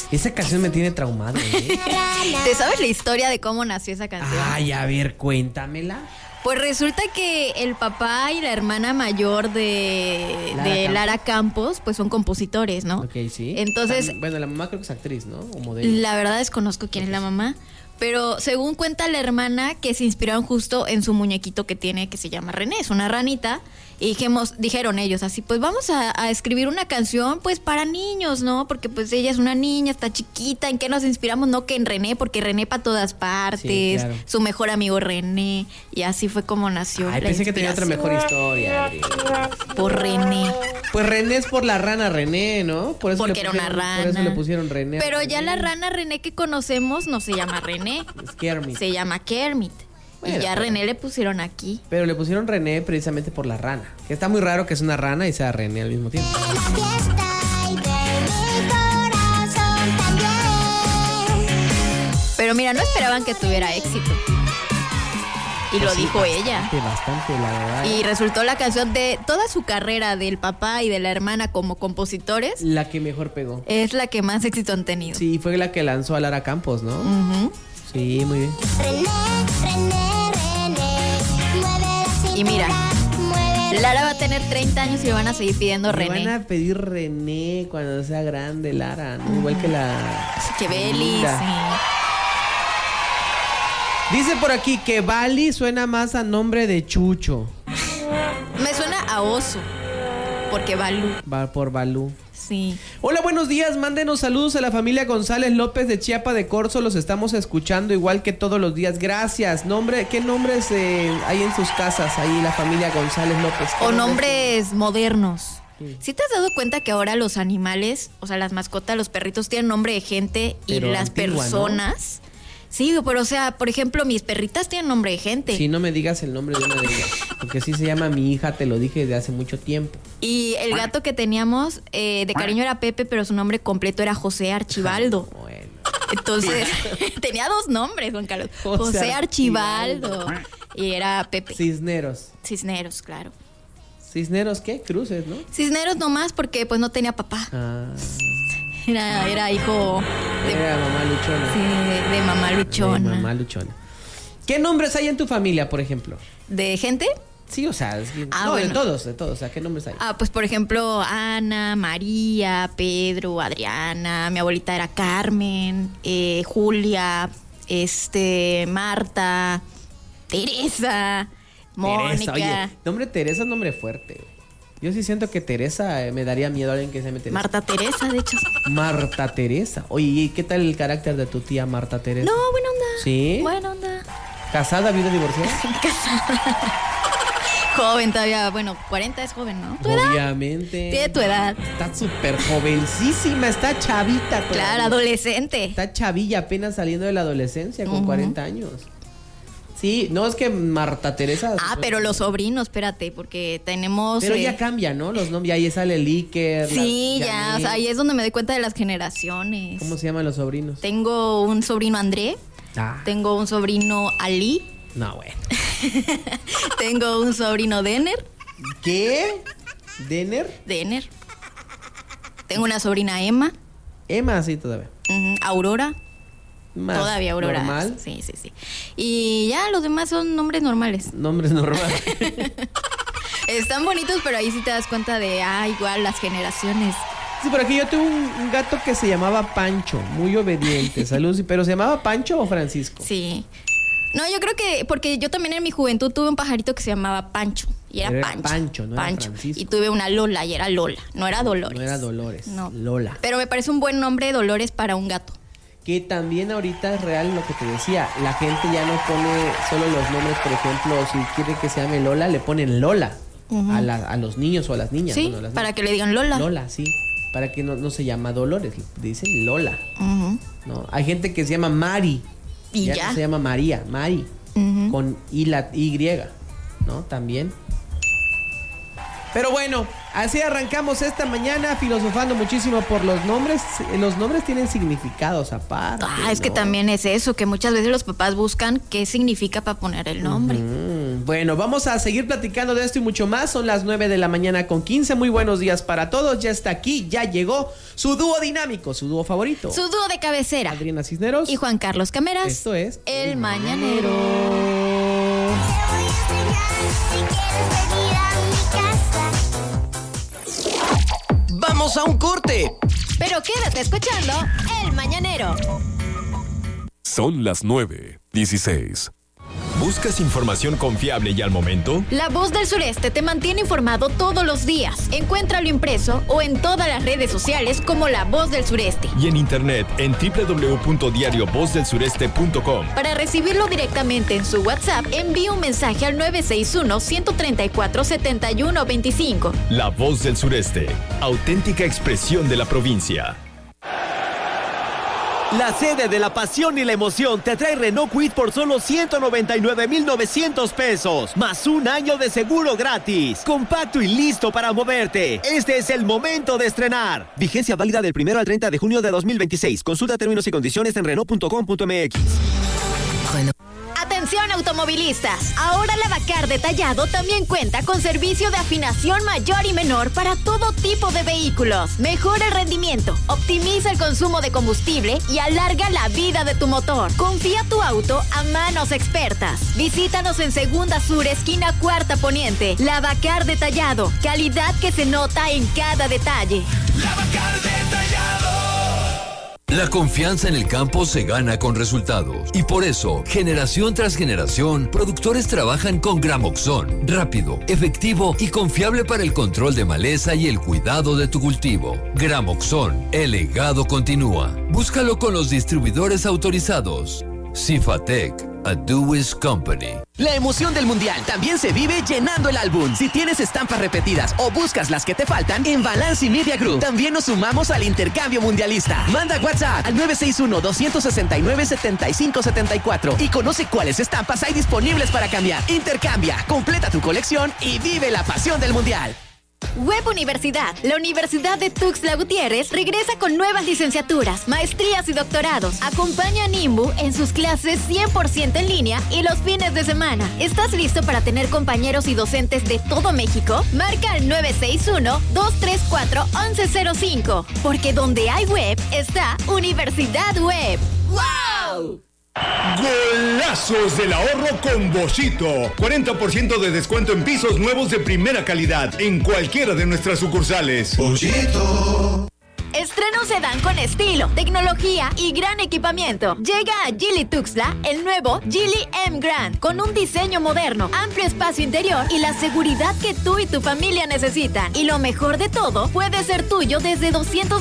Esa canción me tiene traumado, ¿eh? ¿Te sabes la historia de cómo nació esa canción? Ay, a ver, cuéntamela. Pues resulta que el papá y la hermana mayor de Lara Campos, pues son compositores, ¿no? Ok, sí. Entonces, bueno, la mamá creo que es actriz, ¿no? O modelo. la verdad desconozco quién es la mamá. Pero según cuenta la hermana, que se inspiraron justo en su muñequito que tiene, que se llama René, es una ranita. Y dijeron ellos así, pues vamos a escribir una canción pues para niños, ¿no? Porque pues ella es una niña, está chiquita. ¿En qué nos inspiramos? No que en René, porque René para todas partes, sí, claro. Su mejor amigo René. Y así fue como nació. Ay, pensé que tenía otra mejor historia, Adri. Por René. Pues René es por la rana René, ¿no? Por eso porque era una rana. Por eso le pusieron René. Pero René. Ya la rana René que conocemos no se llama René. Es Kermit. Se llama Kermit. Bueno, y ya René le pusieron aquí. Pero le pusieron René precisamente por la rana. Que está muy raro que es una rana y sea René al mismo tiempo. Pero mira, no esperaban que tuviera éxito. Y pues lo dijo bastante, ella. Bastante, la verdad. Y resultó la canción de toda su carrera del papá y de la hermana como compositores. La que mejor pegó. Es la que más éxito han tenido. Sí, fue la que lanzó a Lara Campos, ¿no? Uh-huh. Sí, muy bien. Y mira, Lara va a tener 30 años y le van a seguir pidiendo René. Van a pedir René cuando sea grande, Lara, ¿no? Igual que la... Que Beli, sí. Dice por aquí que Bali suena más a nombre de Chucho. Me suena a oso, porque Balú. Va por Balú. Sí. Hola, buenos días, mándenos saludos a la familia González López de Chiapa de Corzo, los estamos escuchando igual que todos los días, gracias. ¿Qué nombres hay en sus casas ahí la familia González López? O nombres modernos. Sí. ¿Sí te has dado cuenta que ahora los animales, o sea, las mascotas, los perritos tienen nombre de gente y pero las antigua, personas... ¿no? Sí, pero o sea, por ejemplo, mis perritas tienen nombre de gente. Sí, no me digas el nombre de una de ellas, porque sí se llama mi hija, te lo dije desde hace mucho tiempo. Y el gato que teníamos de cariño era Pepe, pero su nombre completo era José Archibaldo. Bueno. Entonces, tenía dos nombres, Juan Carlos. José Archibaldo. Y era Pepe. Cisneros, claro. ¿Cisneros qué? Cruces, ¿no? Cisneros nomás porque pues no tenía papá. Ah... Era hijo de... Era mamá luchona. Sí, de mamá luchona. De mamá luchona. ¿Qué nombres hay en tu familia, por ejemplo? ¿De gente? Sí, o sea, bueno. de todos. O sea, ¿qué nombres hay? Pues por ejemplo, Ana, María, Pedro, Adriana, mi abuelita era Carmen, Julia, Marta, Teresa, Mónica. Oye, nombre Teresa es nombre fuerte. Yo sí siento que Teresa me daría miedo a alguien que se llame Teresa. Marta Teresa, de hecho. Marta Teresa. Oye, ¿y qué tal el carácter de tu tía Marta Teresa? No, buena onda. ¿Sí? Buena onda. ¿Casada, viuda, divorciada? Casada. Joven todavía, bueno, 40 es joven, ¿no? ¿Tu edad? Obviamente. Tiene tu edad. Está súper jovencísima, está chavita todavía. Claro, adolescente. Está chavilla, apenas saliendo de la adolescencia, con 40 años. Sí, no, es que Marta Teresa... pero los sobrinos, espérate, porque tenemos... Pero ya cambia, ¿no? Los nombres, ahí sale el Iker. Sí, ya, o sea, ahí es donde me doy cuenta de las generaciones. ¿Cómo se llaman los sobrinos? Tengo un sobrino André, tengo un sobrino Ali. No, bueno. Tengo un sobrino Denner. ¿Qué? ¿Denner? Denner. Tengo una sobrina Emma. Emma, sí, todavía. Aurora. Más todavía Aurora. ¿Normal? Sí. Y ya los demás son nombres normales. Nombres normales. Están bonitos, pero ahí sí te das cuenta de, igual las generaciones. Sí, por aquí yo tuve un gato que se llamaba Pancho, muy obediente, saludos. ¿Pero se llamaba Pancho o Francisco? Sí. No, yo creo que, porque yo también en mi juventud tuve un pajarito que se llamaba Pancho. Y era Pancho. Pancho, no era Francisco. Y tuve una Lola y era Lola, no era Dolores. No era Dolores, no. Lola. Pero me parece un buen nombre, Dolores, para un gato. Que también ahorita es real lo que te decía. La gente ya no pone solo los nombres, por ejemplo, si quiere que se llame Lola, le ponen Lola a los niños o a las niñas. Sí, bueno, para que le digan Lola. Lola, sí. Para que no se llama Dolores, dicen Lola. ¿No? Hay gente que se llama Mari. Y ya. No se llama María, Mari. Con Y, ¿no? También. Pero bueno, así arrancamos esta mañana filosofando muchísimo por los nombres. Los nombres tienen significados aparte. Es que también es eso, que muchas veces los papás buscan qué significa para poner el nombre. Bueno, vamos a seguir platicando de esto y mucho más. Son las 9 de la mañana con 15. Muy buenos días para todos. Ya está aquí, ya llegó su dúo dinámico, su dúo favorito. Su dúo de cabecera. Adriana Cisneros. Y Juan Carlos Cameras. Esto es El Mañanero. ¡Vamos a un corte! Pero quédate escuchando El Mañanero. Son las 9:16. ¿Buscas información confiable y al momento? La Voz del Sureste te mantiene informado todos los días. Encuéntralo impreso o en todas las redes sociales como La Voz del Sureste. Y en internet en www.diariovozdelsureste.com. Para recibirlo directamente en su WhatsApp, envía un mensaje al 961-134-7125. La Voz del Sureste, auténtica expresión de la provincia. La sede de la pasión y la emoción te trae Renault Kwid por solo 199,900 pesos, más un año de seguro gratis. Compacto y listo para moverte. Este es el momento de estrenar. Vigencia válida del 1 al 30 de junio de 2026. Consulta términos y condiciones en Renault.com.mx. Atención automovilistas, ahora la Bacar Detallado también cuenta con servicio de afinación mayor y menor para todo tipo de vehículos. Mejora el rendimiento, optimiza el consumo de combustible y alarga la vida de tu motor. Confía tu auto a manos expertas. Visítanos en Segunda Sur, esquina Cuarta Poniente. La Bacar Detallado, calidad que se nota en cada detalle. La Bacar Detallado. La confianza en el campo se gana con resultados y por eso, generación tras generación, productores trabajan con Gramoxone, rápido, efectivo y confiable para el control de maleza y el cuidado de tu cultivo. Gramoxone, el legado continúa. Búscalo con los distribuidores autorizados. Cifatec, a Dewey's Company. La emoción del Mundial también se vive llenando el álbum. Si tienes estampas repetidas o buscas las que te faltan, en Balance Media Group también nos sumamos al intercambio mundialista. Manda WhatsApp al 961-269-7574 y conoce cuáles estampas hay disponibles para cambiar. Intercambia, completa tu colección y vive la pasión del Mundial. Web Universidad, la Universidad de Tuxtla Gutiérrez, regresa con nuevas licenciaturas, maestrías y doctorados. Acompaña a Nimbu en sus clases 100% en línea y los fines de semana. ¿Estás listo para tener compañeros y docentes de todo México? Marca al 961-234-1105, porque donde hay web está Universidad Web. ¡Wow! Golazos del ahorro con Boschito. 40% de descuento en pisos nuevos de primera calidad en cualquiera de nuestras sucursales. Boschito. Estrena un sedán con estilo, tecnología y gran equipamiento. Llega a Geely Tuxtla el nuevo Geely M Grand, con un diseño moderno, amplio espacio interior y la seguridad que tú y tu familia necesitan. Y lo mejor de todo, puede ser tuyo desde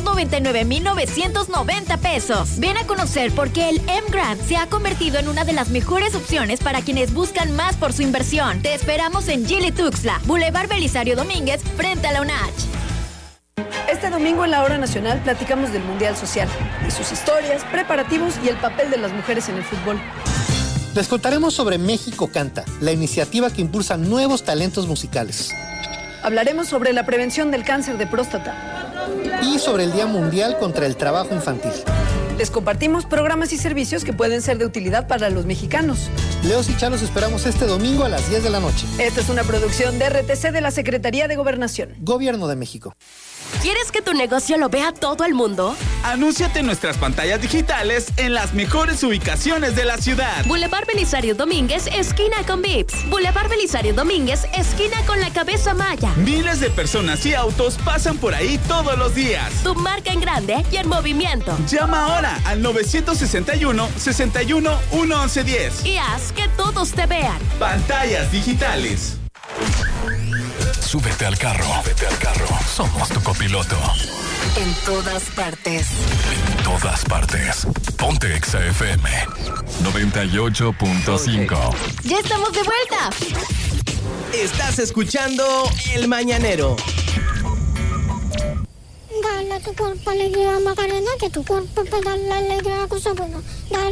299,990 pesos. Ven a conocer por qué el M Grand se ha convertido en una de las mejores opciones para quienes buscan más por su inversión. Te esperamos en Geely Tuxtla, Boulevard Belisario Domínguez, frente a la UNACH. Este domingo en la Hora Nacional platicamos del Mundial Social, de sus historias, preparativos y el papel de las mujeres en el fútbol. Les contaremos sobre México Canta, la iniciativa que impulsa nuevos talentos musicales. Hablaremos sobre la prevención del cáncer de próstata. Y sobre el Día Mundial contra el Trabajo Infantil. Les compartimos programas y servicios que pueden ser de utilidad para los mexicanos. Leos y Chá los esperamos este domingo a las 10 de la noche. Esta es una producción de RTC de la Secretaría de Gobernación. Gobierno de México. ¿Quieres que tu negocio lo vea todo el mundo? Anúnciate en nuestras pantallas digitales en las mejores ubicaciones de la ciudad. Boulevard Belisario Domínguez, esquina con Vips. Boulevard Belisario Domínguez, esquina con la Cabeza Maya. Miles de personas y autos pasan por ahí todos los días. Tu marca en grande y en movimiento. Llama ahora al 961-61-1110 y haz que todos te vean. Pantallas digitales. Súbete al carro. Súbete al carro. Somos tu copiloto. En todas partes. En todas partes. Ponte Exa FM 98.5. ¡Ya estamos de vuelta! Estás escuchando El Mañanero. Dale a tu cuerpo alegría, Macarena, que tu cuerpo pedale alegría, cosa buena. Dale.